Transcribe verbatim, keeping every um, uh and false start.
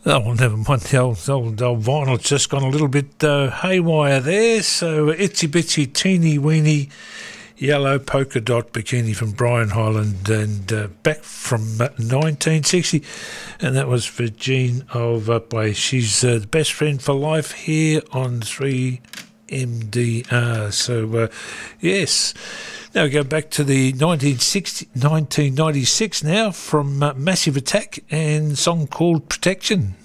Oh, well, never mind. The old, old, old vinyl's just gone a little bit uh, haywire there. So, uh, Itsy Bitsy Teeny Weeny Yellow Polka Dot Bikini from Brian Hyland, and uh, back from uh, nineteen sixty. And that was for Jean of Upway. She's uh, the best friend for life here on three M D R. So, uh, yes. Now we go back to the nineteen sixty, nineteen ninety-six now from uh, Massive Attack, and a song called Protection.